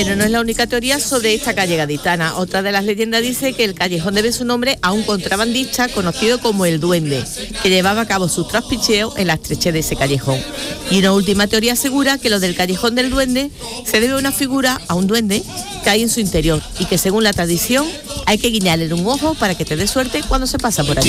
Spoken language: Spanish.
Pero no es la única teoría sobre esta calle gaditana. Otra de las leyendas dice que el callejón debe su nombre a un contrabandista conocido como el Duende, que llevaba a cabo sus traspicheos en la estrechez de ese callejón. Y una última teoría asegura que lo del callejón del Duende se debe a una figura, a un duende, que hay en su interior y que según la tradición hay que guiñarle un ojo para que te dé suerte cuando se pasa por allí.